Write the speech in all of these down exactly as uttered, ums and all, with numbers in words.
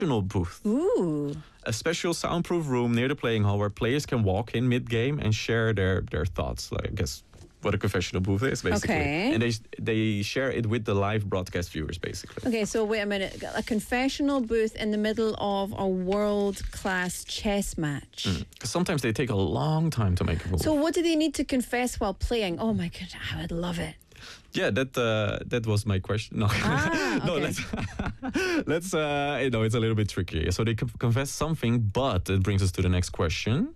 confessional booth. Ooh. A special soundproof room near the playing hall where players can walk in mid-game and share their, their thoughts. Like, I guess what a confessional booth is, basically. Okay. And they they share it with the live broadcast viewers, basically. Okay, so wait a minute. A confessional booth in the middle of a world-class chess match. Because mm. sometimes they take a long time to make a move. So what do they need to confess while playing? Oh my God, I would love it. Yeah, that uh, that was my question. No, ah, no, okay. let's let's. Uh, you know, it's a little bit tricky. So they confess something, but it brings us to the next question.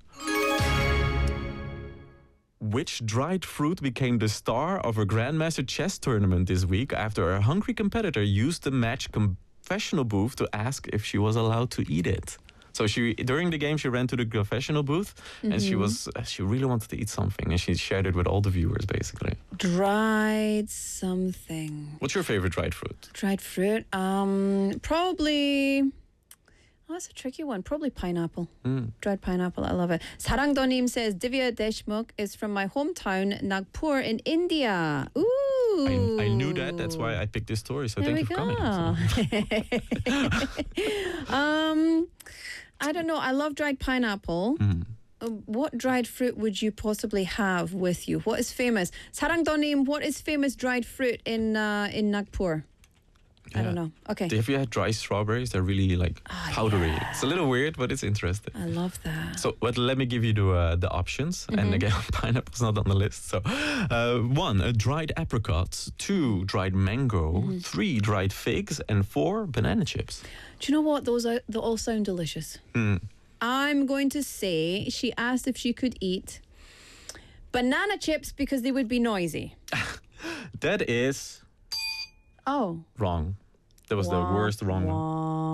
Which dried fruit became the star of a Grandmaster chess tournament this week after a hungry competitor used the match confessional booth to ask if she was allowed to eat it? So she during the game she ran to the confessional booth mm-hmm. and she was she really wanted to eat something and she shared it with all the viewers basically. Dried something. What's your favorite dried fruit? Dried fruit, um, probably. Oh, that's a tricky one. Probably pineapple. Mm. Dried pineapple. I love it. Sarangdonim says Divya Deshmukh is from my hometown, Nagpur in India. Ooh. I, I knew that. That's why I picked this story. So there thank you for coming. So. um, I don't know. I love dried pineapple. Mm. Uh, what dried fruit would you possibly have with you? What is famous? Sarangdonim, what is famous dried fruit in uh, in Nagpur? Yeah. I don't know. Okay. Have you had dry strawberries? They're really like oh, powdery. Yeah. It's a little weird, but it's interesting. I love that. So, but let me give you the uh, the options. Mm-hmm. And again, pineapple's not on the list. So, uh, one, uh, dried apricots. Two, dried mango. Mm-hmm. Three, dried figs. And four, banana chips. Do you know what? Those are they all sound delicious. Mm. I'm going to say she asked if she could eat banana chips because they would be noisy. That is. Oh. Wrong. That was womp, the worst wrong womp.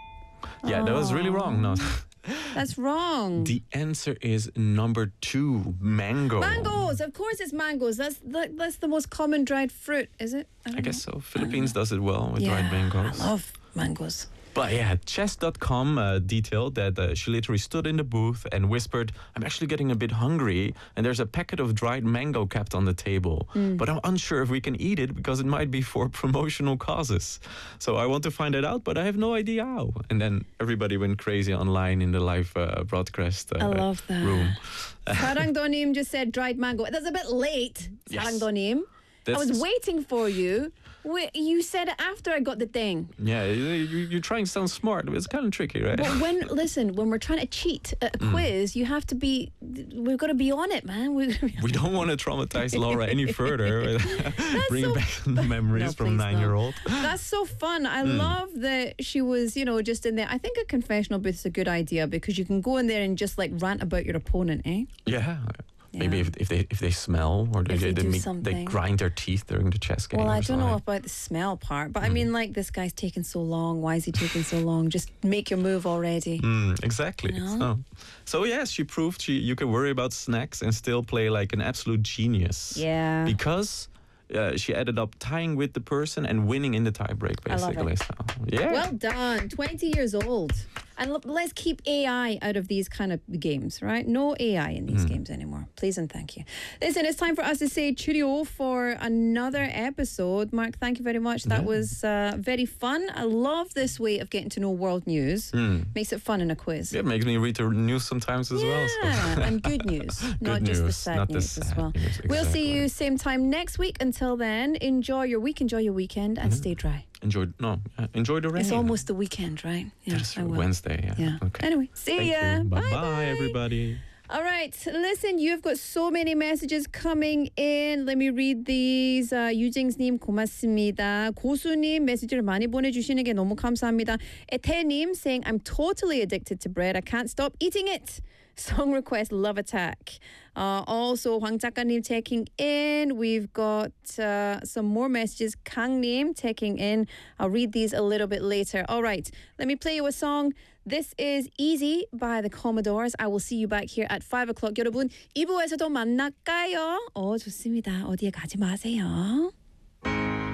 one. Yeah, oh. that was really wrong. No. That's wrong. The answer is number two, mango. Mangoes, of course it's mangoes. That's the, that's the most common dried fruit, is it? I, I guess so. Philippines does it well with yeah, dried mangoes. I love mangoes. But yeah, chess dot com uh, detailed that uh, she literally stood in the booth and whispered, I'm actually getting a bit hungry and there's a packet of dried mango kept on the table. Mm. But I'm unsure if we can eat it because it might be for promotional causes. So I want to find it out, but I have no idea how. And then everybody went crazy online in the live uh, broadcast uh, I love that. room. Sarangdonim just said dried mango. That's a bit late, Sarangdonim. Yes. I was waiting for you. Wait, you said it after I got the thing. Yeah, you, you're trying to sound smart, but it's kind of tricky, right? But when, listen, when we're trying to cheat at a mm. quiz, you have to be, we've got to be on it, man. We, we don't want to traumatize Laura any further. Bringing so back the memories no, from nine-year-old. That's so fun. I mm. love that she was, you know, just in there. I think a confessional booth is a good idea because you can go in there and just like rant about your opponent, eh? Yeah. Yeah. Maybe if, if they if they smell or they they, they, they, make, they grind their teeth during the chess game. Well, I don't something. know about the smell part, but mm. I mean, like, this guy's taking so long. Why is he taking so long? Just make your move already. Mm, exactly. You know? So, so yes, she proved she you can worry about snacks and still play like an absolute genius. Yeah. Because uh, she ended up tying with the person and winning in the tiebreak, basically. I love it. So, yeah. Well done. twenty years old. And let's keep A I out of these kind of games, right? No A I in these mm. games anymore. Please and thank you. Listen, it's time for us to say cheerio for another episode. Mark, thank you very much. That yeah. was uh, very fun. I love this way of getting to know world news. Mm. Makes it fun in a quiz. Yeah, it makes me read the news sometimes as yeah, well. Yeah, and good news. good not news, just the sad not news the sad as well. News, exactly. We'll see you same time next week. Until then, enjoy your week, enjoy your weekend, and mm-hmm. stay dry. Enjoy no, uh, enjoy the rain. It's almost the weekend, right? Yeah, that's Wednesday. Yeah. yeah. Okay. Anyway, see Thank ya. You. Bye, bye, bye, everybody. All right, listen, you've got so many messages coming in. Let me read these. Uh, 유징스님 고맙습니다. 고수님 메시지를 많이 보내주시는 게 너무 감사합니다. 에테님 saying I'm totally addicted to bread. I can't stop eating it. Song request, Love Attack. Uh, also, Hwang 작가님 checking in. We've got uh, some more messages. 강님 checking in. I'll read these a little bit later. All right, let me play you a song. This is Easy by the Commodores. I will see you back here at five o'clock. 여러분, 이 부에서도 만날까요? 어, 좋습니다. 어디에 가지 마세요.